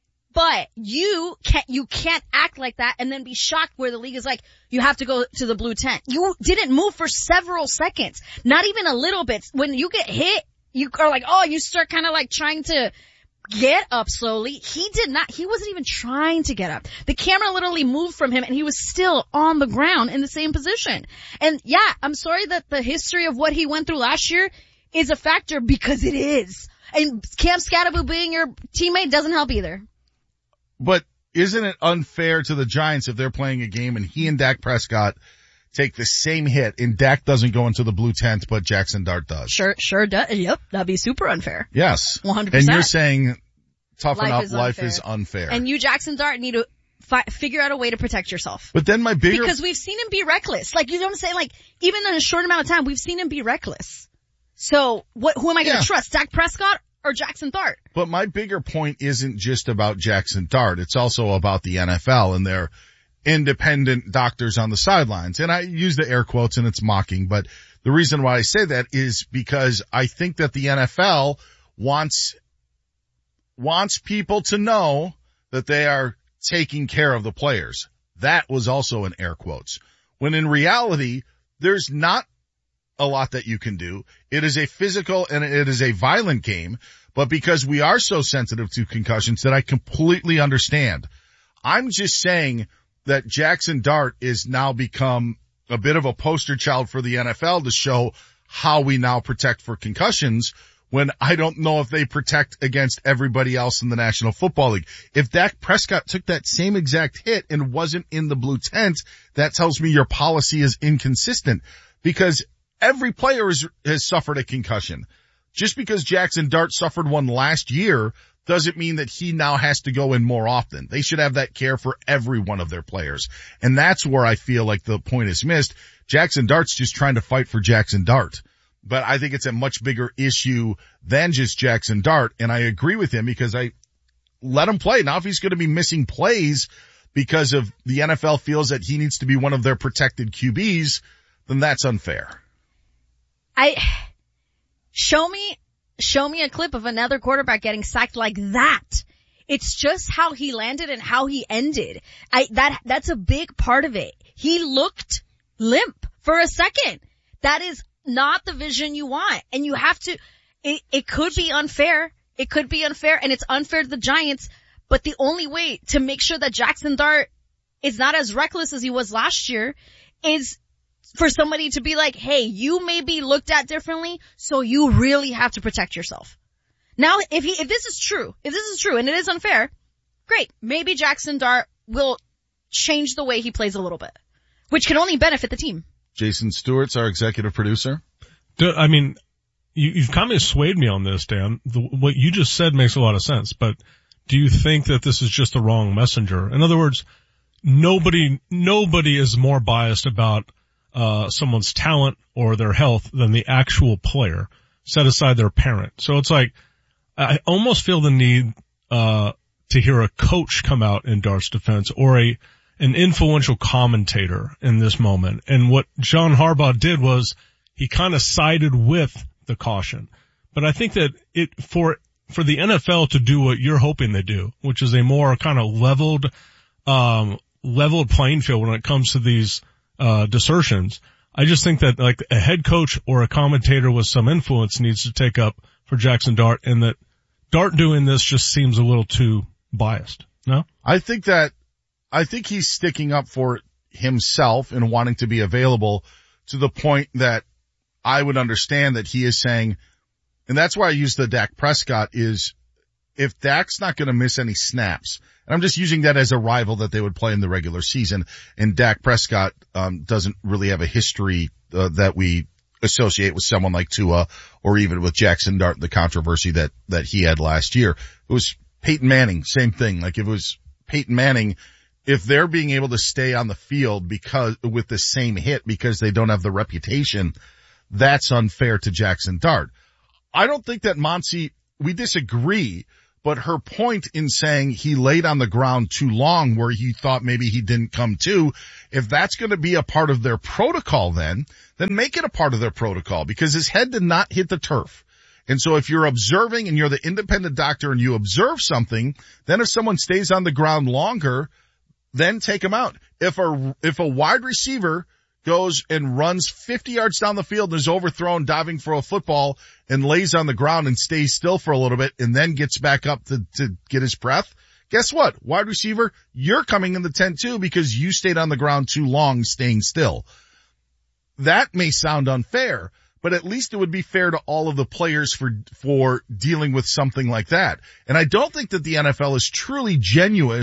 But you can't act like that and then be shocked where the league is like, you have to go to the blue tent. You didn't move for several seconds, not even a little bit. When you get hit, you are like, oh, you start kind of like trying to get up slowly. He wasn't even trying to get up. The camera literally moved from him and he was still on the ground in the same position. And yeah, I'm sorry that the history of what he went through last year is a factor, because it is. And Cam Scatterbo being your teammate doesn't help either. But isn't it unfair to the Giants if they're playing a game and he and Dak Prescott take the same hit and Dak doesn't go into the blue tent, but Jackson Dart does? Sure does. Yep. That'd be super unfair. Yes. 100%. And you're saying toughen up, life is unfair. And you, Jackson Dart, need to figure out a way to protect yourself. But then because we've seen him be reckless. Like, you know what I'm saying? Like, even in a short amount of time, we've seen him be reckless. So who am I going to trust? Dak Prescott or Jackson Dart? But my bigger point isn't just about Jackson Dart. It's also about the NFL and their independent doctors on the sidelines. And I use the air quotes and it's mocking, but the reason why I say that is because I think that the NFL wants people to know that they are taking care of the players. That was also in air quotes. When in reality, there's not a lot that you can do. It is a physical and it is a violent game, but because we are so sensitive to concussions, that I completely understand. I'm just saying that Jackson Dart is now become a bit of a poster child for the NFL to show how we now protect for concussions, when I don't know if they protect against everybody else in the National Football League. If Dak Prescott took that same exact hit and wasn't in the blue tent, that tells me your policy is inconsistent, because every player has suffered a concussion. Just because Jackson Dart suffered one last year doesn't mean that he now has to go in more often. They should have that care for every one of their players. And that's where I feel like the point is missed. Jackson Dart's just trying to fight for Jackson Dart. But I think it's a much bigger issue than just Jackson Dart. And I agree with him, because I let him play. Now, if he's going to be missing plays because of the NFL feels that he needs to be one of their protected QBs, then that's unfair. Show me a clip of another quarterback getting sacked like that. It's just how he landed and how he ended. That's a big part of it. He looked limp for a second. That is not the vision you want. And you have to, it could be unfair. It could be unfair, and it's unfair to the Giants, but the only way to make sure that Jackson Dart is not as reckless as he was last year is for somebody to be like, hey, you may be looked at differently, so you really have to protect yourself. Now, if this is true, and it is unfair, great. Maybe Jackson Dart will change the way he plays a little bit, which can only benefit the team. Jason Stewart's our executive producer. I mean, you've kind of swayed me on this, Dan. What you just said makes a lot of sense, but do you think that this is just the wrong messenger? In other words, nobody is more biased about someone's talent or their health than the actual player, set aside their parent. So it's like, I almost feel the need to hear a coach come out in Dart's defense, or an influential commentator in this moment. And what John Harbaugh did was he kind of sided with the caution. But I think that for for the NFL to do what you're hoping they do, which is a more kind of leveled playing field when it comes to these, desertions. I just think that like a head coach or a commentator with some influence needs to take up for Jackson Dart, and that Dart doing this just seems a little too biased. No? I think he's sticking up for himself and wanting to be available to the point that I would understand that he is saying, and that's why I use the Dak Prescott, is if Dak's not going to miss any snaps, and I'm just using that as a rival that they would play in the regular season, and Dak Prescott doesn't really have a history that we associate with someone like Tua or even with Jackson Dart, the controversy that he had last year. It was Peyton Manning, same thing. Like if it was Peyton Manning, if they're being able to stay on the field because with the same hit because they don't have the reputation, that's unfair to Jackson Dart. I don't think that Monty, we disagree, but her point in saying he laid on the ground too long where he thought maybe he didn't come to, if that's going to be a part of their protocol then make it a part of their protocol, because his head did not hit the turf. And so if you're observing and you're the independent doctor and you observe something, then if someone stays on the ground longer, then take him out. If a wide receiver goes and runs 50 yards down the field and is overthrown diving for a football and lays on the ground and stays still for a little bit and then gets back up to get his breath, guess what? Wide receiver, you're coming in the tent too because you stayed on the ground too long staying still. That may sound unfair, but at least it would be fair to all of the players for dealing with something like that. And I don't think that the NFL is truly genuine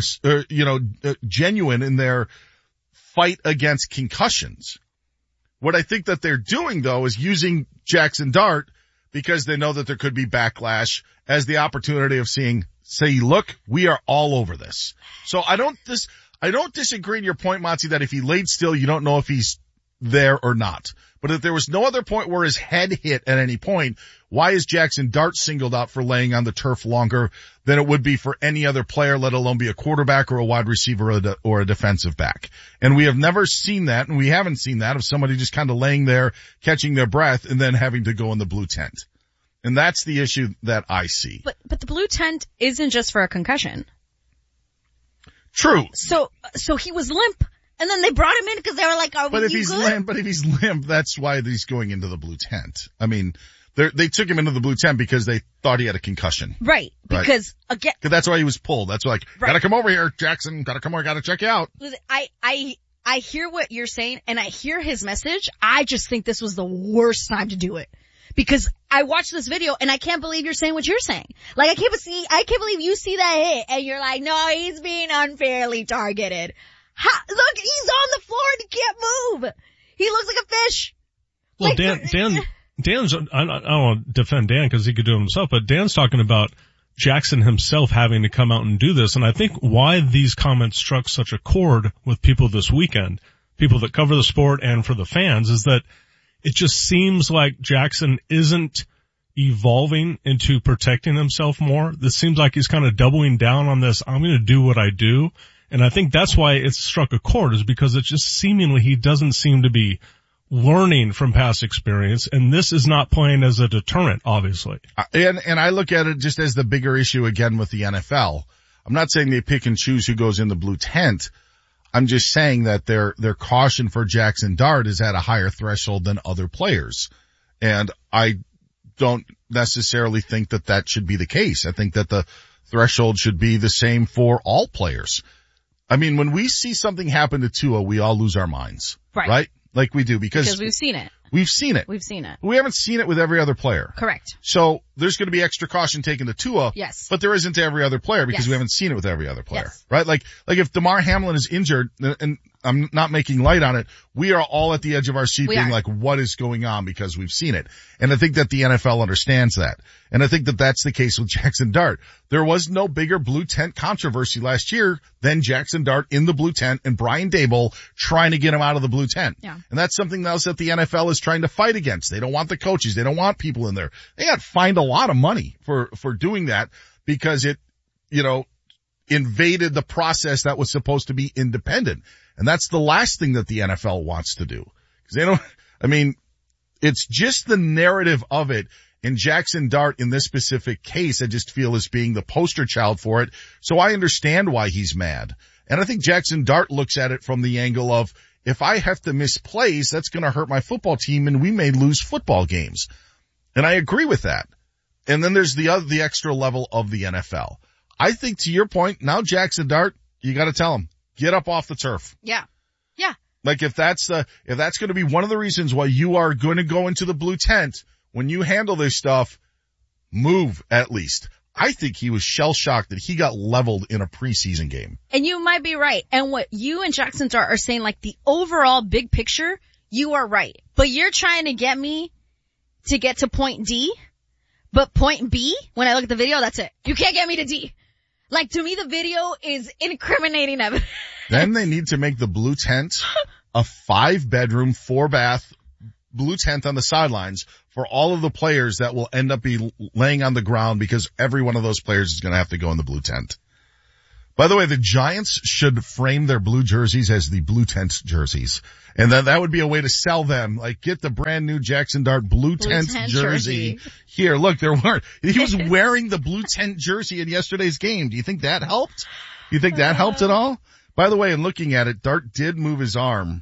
in their fight against concussions. What I think that they're doing though is using Jackson Dart because they know that there could be backlash as the opportunity of say, look, we are all over this. So I don't disagree in your point, Monty, that if he laid still, you don't know if he's there or not. But if there was no other point where his head hit at any point, why is Jackson Dart singled out for laying on the turf longer than it would be for any other player, let alone be a quarterback or a wide receiver or a defensive back? And we have never seen that, and we haven't seen that of somebody just kind of laying there, catching their breath, and then having to go in the blue tent. And that's the issue that I see. But the blue tent isn't just for a concussion. True. So he was limp. And then they brought him in because they were like, but if he's limp, that's why he's going into the blue tent. I mean, they took him into the blue tent because they thought he had a concussion. Right. Because again, that's why he was pulled. That's like, gotta come over here, Jackson. Gotta come over. Gotta check you out. I hear what you're saying and I hear his message. I just think this was the worst time to do it. Because I watched this video and I can't believe you're saying what you're saying. Like I can't believe you see that hit and you're like, no, he's being unfairly targeted. Look, he's on the floor and he can't move. He looks like a fish. Well, Dan's, I don't want to defend Dan because he could do it himself, but Dan's talking about Jackson himself having to come out and do this. And I think why these comments struck such a chord with people this weekend, people that cover the sport and for the fans, is that it just seems like Jackson isn't evolving into protecting himself more. This seems like he's kind of doubling down on this, I'm going to do what I do. And I think that's why it struck a chord, is because it's just seemingly he doesn't seem to be learning from past experience, and this is not playing as a deterrent, obviously. And I look at it just as the bigger issue again with the NFL. I'm not saying they pick and choose who goes in the blue tent. I'm just saying that their caution for Jackson Dart is at a higher threshold than other players. And I don't necessarily think that should be the case. I think that the threshold should be the same for all players. I mean, when we see something happen to Tua, we all lose our minds. Right? Like we do because we've seen it. We've seen it. We haven't seen it with every other player. Correct. So there's going to be extra caution taken to Tua. Yes. But there isn't to every other player because we haven't seen it with every other player. Yes. Right? Like if DeMar Hamlin is injured, and I'm not making light on it, we are all at the edge of our seat being like, what is going on? Because we've seen it. And I think that the NFL understands that. And I think that that's the case with Jackson Dart. There was no bigger blue tent controversy last year than Jackson Dart in the blue tent and Brian Daboll trying to get him out of the blue tent. Yeah. And that's something else that the NFL is trying to fight against. They don't want the coaches. They don't want people in there. They got fined a lot of money for doing that because it, invaded the process that was supposed to be independent. And that's the last thing that the NFL wants to do. Because it's just the narrative of it. And Jackson Dart in this specific case, I just feel is being the poster child for it. So I understand why he's mad. And I think Jackson Dart looks at it from the angle of, if I have to miss plays, that's going to hurt my football team and we may lose football games. And I agree with that. And then there's the extra level of the NFL. I think to your point, now Jackson Dart, you got to tell him, get up off the turf. Yeah. Like if that's going to be one of the reasons why you are going to go into the blue tent, when you handle this stuff, move at least. I think he was shell-shocked that he got leveled in a preseason game. And you might be right. And what you and Jackson Dart are saying, like the overall big picture, you are right. But you're trying to get me to get to point D, but point B, when I look at the video, that's it. You can't get me to D. Like, to me, the video is incriminating evidence. Then they need to make the blue tent a 5-bedroom, 4-bath blue tent on the sidelines for all of the players that will end up be laying on the ground, because every one of those players is going to have to go in the blue tent. By the way, the Giants should frame their blue jerseys as the blue tent jerseys. And then that would be a way to sell them. Like, get the brand new Jackson Dart blue tent jersey. Here, look, he was wearing the blue tent jersey in yesterday's game. Do you think that helped? You think that helped at all? By the way, in looking at it, Dart did move his arm.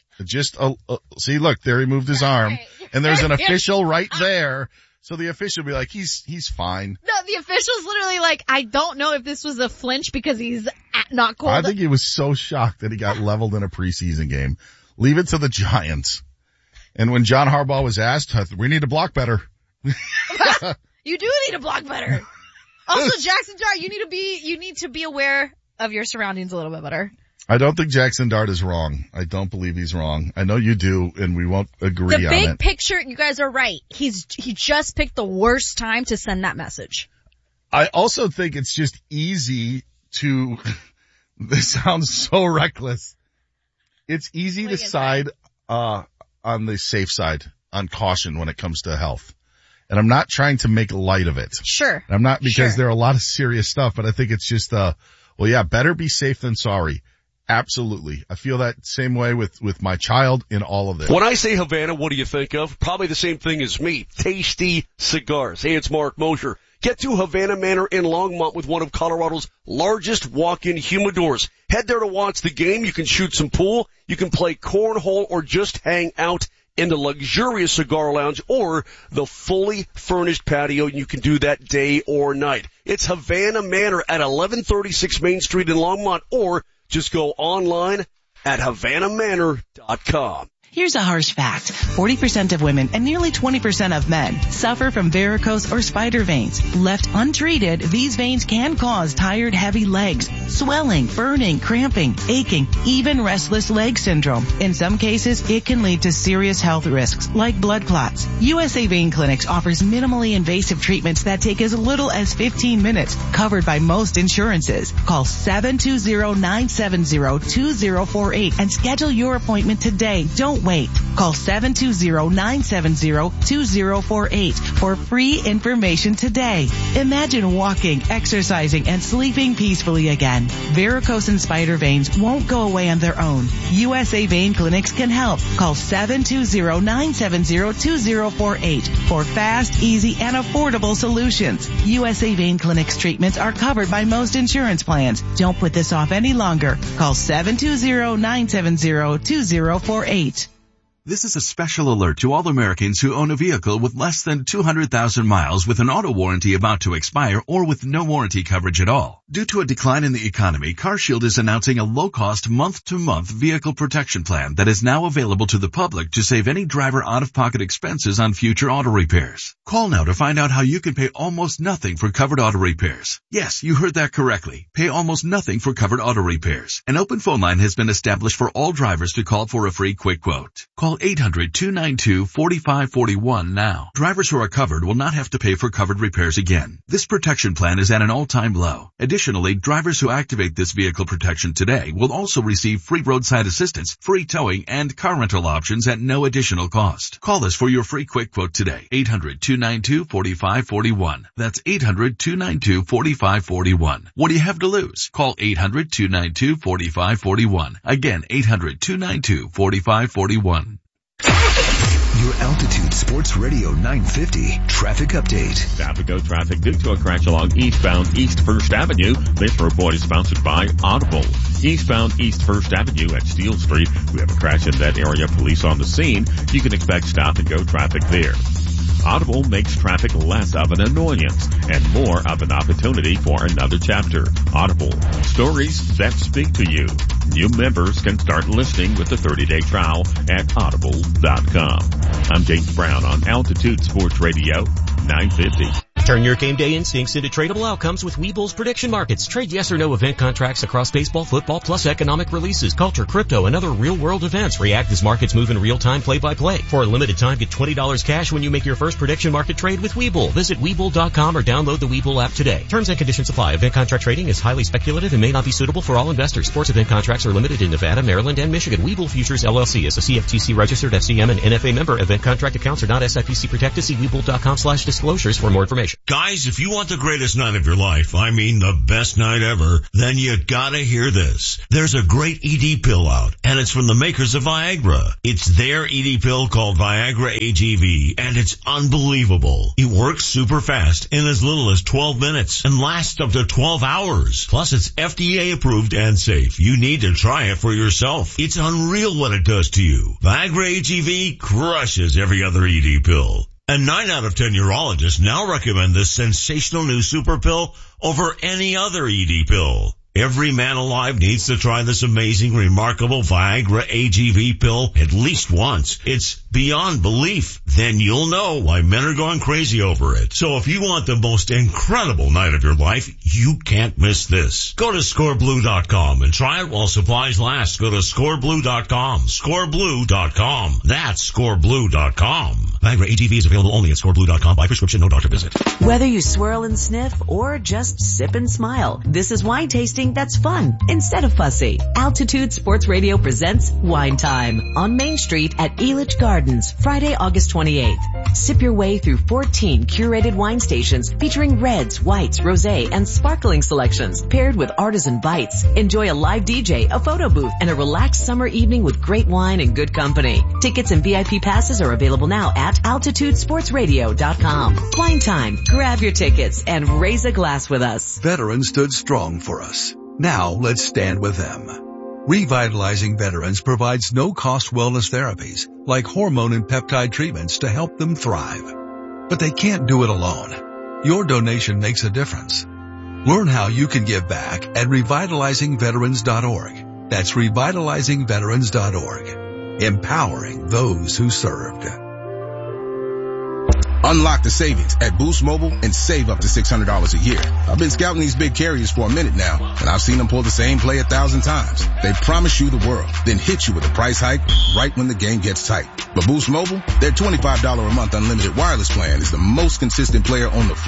See, look, there he moved his arm. And there's an official right there. So the official will be like, he's fine. No, the official's literally like, I don't know if this was a flinch because he's not cold. I think he was so shocked that he got leveled in a preseason game. Leave it to the Giants. And when John Harbaugh was asked, we need to block better. You do need to block better. Also, Jackson Dart, you need to be aware of your surroundings a little bit better. I don't think Jackson Dart is wrong. I don't believe he's wrong. I know you do, and we won't agree on it. The big picture, you guys are right. He just picked the worst time to send that message. I also think it's just easy to, this sounds so reckless. It's easy to side, on the safe side, on caution when it comes to health. And I'm not trying to make light of it. Sure. I'm not, because there are a lot of serious stuff, but I think it's just, better be safe than sorry. Absolutely. I feel that same way with my child in all of this. When I say Havana, what do you think of? Probably the same thing as me. Tasty cigars. Hey, it's Mark Mosher. Get to Havana Manor in Longmont with one of Colorado's largest walk-in humidors. Head there to watch the game. You can shoot some pool. You can play cornhole or just hang out in the luxurious cigar lounge or the fully furnished patio. You can do that day or night. It's Havana Manor at 1136 Main Street in Longmont, or just go online at HavanaManor.com. Here's a harsh fact. 40% of women and nearly 20% of men suffer from varicose or spider veins. Left untreated, these veins can cause tired, heavy legs, swelling, burning, cramping, aching, even restless leg syndrome. In some cases, it can lead to serious health risks like blood clots. USA Vein Clinics offers minimally invasive treatments that take as little as 15 minutes, covered by most insurances. Call 720-970-2048 and schedule your appointment today. Don't wait. Call 720-970-2048 for free information today. Imagine walking, exercising, and sleeping peacefully again. Varicose and spider veins won't go away on their own. USA Vein Clinics can help. Call 720-970-2048 for fast, easy, and affordable solutions. USA Vein Clinics treatments are covered by most insurance plans. Don't put this off any longer. Call 720-970-2048. This is a special alert to all Americans who own a vehicle with less than 200,000 miles with an auto warranty about to expire or with no warranty coverage at all. Due to a decline in the economy, CarShield is announcing a low-cost month-to-month vehicle protection plan that is now available to the public to save any driver out-of-pocket expenses on future auto repairs. Call now to find out how you can pay almost nothing for covered auto repairs. Yes, you heard that correctly. Pay almost nothing for covered auto repairs. An open phone line has been established for all drivers to call for a free quick quote. Call 800-292-4541 now. Drivers who are covered will not have to pay for covered repairs again. This protection plan is at an all-time low. Additionally, drivers who activate this vehicle protection today will also receive free roadside assistance, free towing, and car rental options at no additional cost. Call us for your free quick quote today. 800-292-4541. That's 800-292-4541. What do you have to lose? Call 800-292-4541. Again, 800-292-4541. Your Altitude Sports Radio 950 traffic update. Stop and go traffic due to a crash along eastbound East First Avenue. This report is sponsored by Audible. Eastbound East First Avenue at Steel Street. We have a crash in that area. Police on the scene. You can expect stop and go traffic there. Audible makes traffic less of an annoyance and more of an opportunity for another chapter. Audible, stories that speak to you. New members can start listening with a 30-day trial at audible.com. I'm James Brown on Altitude Sports Radio 950. Turn your game day instincts into tradable outcomes with Webull's prediction markets. Trade yes or no event contracts across baseball, football, plus economic releases, culture, crypto, and other real-world events. React as markets move in real time, play-by-play. For a limited time, get $20 cash when you make your first prediction market trade with Webull. Visit Webull.com or download the Webull app today. Terms and conditions apply. Event contract trading is highly speculative and may not be suitable for all investors. Sports event contracts are limited in Nevada, Maryland, and Michigan. Webull Futures LLC is a CFTC registered FCM and NFA member. Event contract accounts are not SIPC protected. See Webull.com/disclosures for more information. Guys, if you want the greatest night of your life, I mean the best night ever, then you gotta hear this. There's a great ED pill out, and it's from the makers of Viagra. It's their ED pill called Viagra AGV, and it's unbelievable. It works super fast in as little as 12 minutes and lasts up to 12 hours. Plus, it's FDA approved and safe. You need to try it for yourself. It's unreal what it does to you. Viagra AGV crushes every other ED pill. And 9 out of 10 urologists now recommend this sensational new super pill over any other ED pill. Every man alive needs to try this amazing, remarkable Viagra AGV pill at least once. It's beyond belief. Then you'll know why men are going crazy over it. So if you want the most incredible night of your life, you can't miss this. Go to scoreblue.com and try it while supplies last. Go to scoreblue.com. Scoreblue.com. That's scoreblue.com. Viagra AGV is available only at scoreblue.com by prescription, no doctor visit. Whether you swirl and sniff or just sip and smile, this is wine tasting that's fun instead of fussy. Altitude Sports Radio presents Wine Time on Main Street at Elitch Gardens, Friday, August 28th. Sip your way through 14 curated wine stations featuring reds, whites, rosé, and sparkling selections paired with artisan bites. Enjoy a live DJ, a photo booth, and a relaxed summer evening with great wine and good company. Tickets and VIP passes are available now at altitudesportsradio.com. Wine Time. Grab your tickets and raise a glass with us. Veterans stood strong for us. Now let's stand with them. Revitalizing Veterans provides no-cost wellness therapies like hormone and peptide treatments to help them thrive. But they can't do it alone. Your donation makes a difference. Learn how you can give back at revitalizingveterans.org. That's revitalizingveterans.org. Empowering those who served. Unlock the savings at Boost Mobile and save up to $600 a year. I've been scouting these big carriers for a minute now, and I've seen them pull the same play 1,000 times. They promise you the world, then hit you with a price hike right when the game gets tight. But Boost Mobile, their $25 a month unlimited wireless plan is the most consistent player on the floor.